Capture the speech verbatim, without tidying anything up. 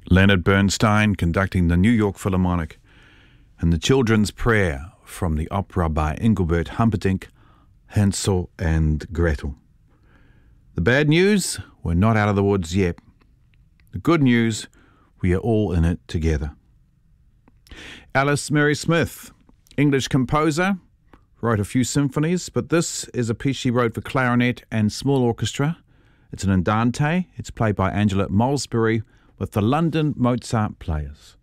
Leonard Bernstein conducting the New York Philharmonic, and the Children's Prayer from the opera by Engelbert Humperdinck, Hansel and Gretel. The bad news, we're not out of the woods yet. The good news, we are all in it together. Alice Mary Smith, English composer, wrote a few symphonies, but this is a piece she wrote for clarinet and small orchestra. It's an andante. It's played by Angela Malsbury with the London Mozart Players.